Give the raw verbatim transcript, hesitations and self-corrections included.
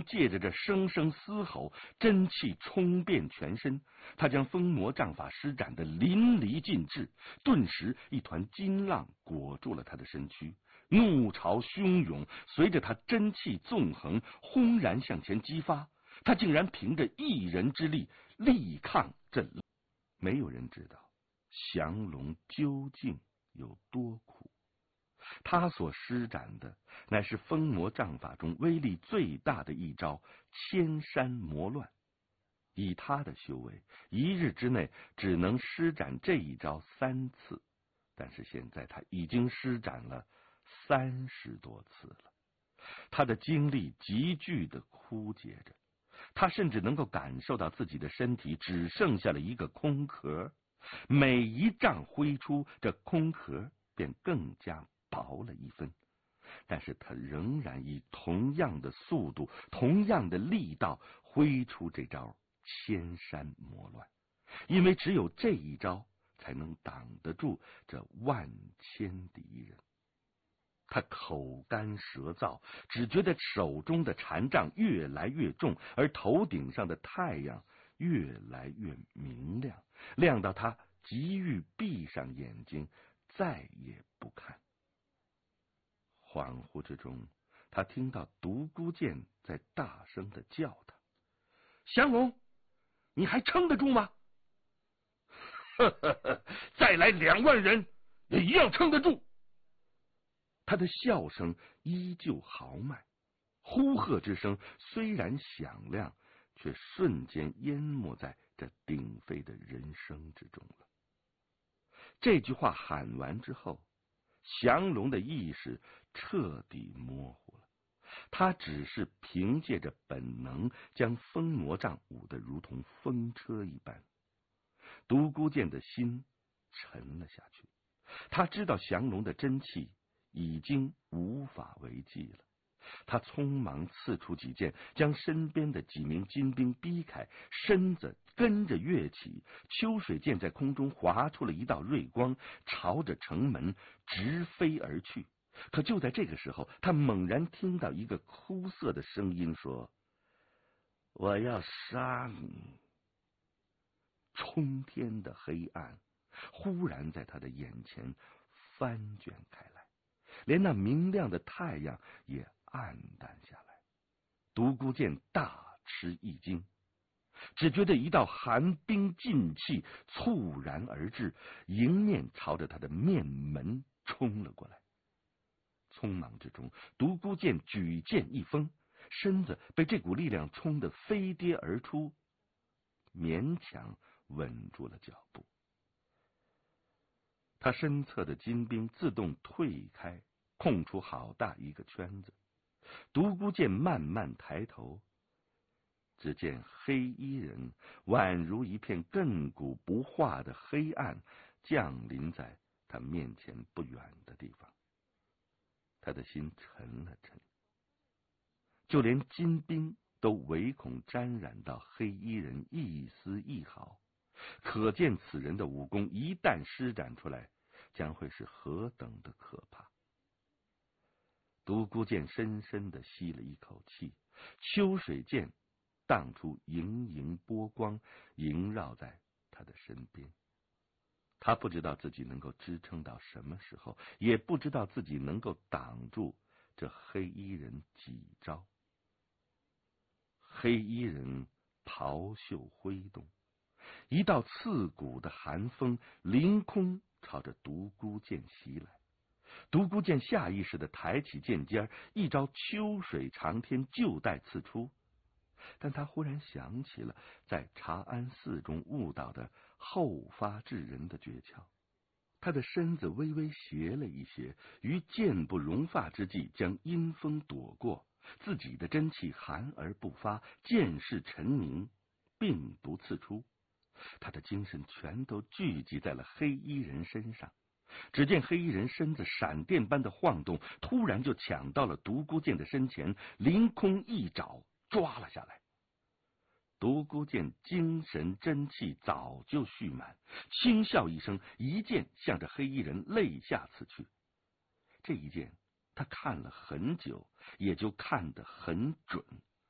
龙借着这声声嘶吼，真气冲遍全身，他将封魔杖法施展得淋漓尽致，顿时一团金浪裹住了他的身躯，怒潮汹涌，随着他真气纵横，轰然向前激发。他竟然凭着一人之力力抗这，没有人知道降龙究竟有多苦。他所施展的乃是封魔杖法中威力最大的一招千山魔乱。以他的修为，一日之内只能施展这一招三次，但是现在他已经施展了三十多次了。他的精力急剧的枯竭着，他甚至能够感受到自己的身体只剩下了一个空壳，每一杖挥出，这空壳便更加薄了一分，但是他仍然以同样的速度、同样的力道挥出这招千山魔乱，因为只有这一招才能挡得住这万千敌人。他口干舌燥，只觉得手中的禅杖越来越重，而头顶上的太阳越来越明亮，亮到他急欲闭上眼睛，再也不看。恍惚之中，他听到独孤剑在大声的叫他：“降龙，你还撑得住吗？”“呵呵呵，再来两万人，也一样撑得住。”他的笑声依旧豪迈，呼喝之声虽然响亮，却瞬间淹没在这鼎沸的人声之中了。这句话喊完之后，降龙的意识彻底模糊了，他只是凭借着本能将封魔杖舞得如同风车一般。独孤剑的心沉了下去，他知道降龙的真气已经无法为继了，他匆忙刺出几剑，将身边的几名金兵逼开，身子跟着跃起，秋水剑在空中划出了一道锐光，朝着城门直飞而去。可就在这个时候，他猛然听到一个哭涩的声音说：“我要杀你！”冲天的黑暗忽然在他的眼前翻卷开来，连那明亮的太阳也暗淡下来。独孤剑大吃一惊，只觉得一道寒冰劲气猝然而至，迎面朝着他的面门冲了过来。匆忙之中，独孤剑举剑一封，身子被这股力量冲得飞跌而出，勉强稳住了脚步。他身侧的金兵自动退开，空出好大一个圈子。独孤剑慢慢抬头，只见黑衣人宛如一片亘古不化的黑暗降临在他面前不远的地方。他的心沉了沉，就连金兵都唯恐沾染到黑衣人一丝一毫，可见此人的武功一旦施展出来，将会是何等的可怕。独孤剑深深地吸了一口气，秋水剑荡出盈盈波光，萦绕在他的身边。他不知道自己能够支撑到什么时候，也不知道自己能够挡住这黑衣人几招。黑衣人袍袖挥动，一道刺骨的寒风凌空朝着独孤剑袭来。独孤剑下意识地抬起剑尖，一招秋水长天就待刺出。但他忽然想起了在长安寺中悟到的后发制人的诀窍，他的身子微微斜了一些，于剑不容发之际将阴风躲过，自己的真气含而不发，剑势沉凝，并不刺出。他的精神全都聚集在了黑衣人身上。只见黑衣人身子闪电般的晃动，突然就抢到了独孤剑的身前，凌空一爪抓了下来。独孤剑精神真气早就蓄满，轻笑一声，一剑向着黑衣人肋下刺去。这一剑他看了很久，也就看得很准。